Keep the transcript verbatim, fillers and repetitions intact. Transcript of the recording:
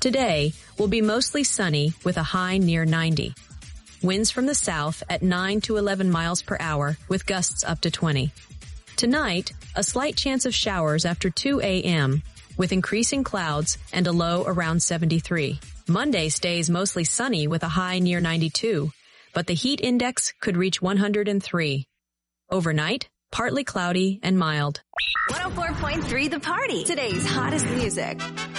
Today will be mostly sunny with a high near ninety. Winds from the south at nine to eleven miles per hour with gusts up to twenty. Tonight, a slight chance of showers after two a.m. with increasing clouds and a low around seventy-three. Monday stays mostly sunny with a high near ninety-two, but the heat index could reach one hundred three. Overnight, partly cloudy and mild. one oh four point three The Party, today's hottest music.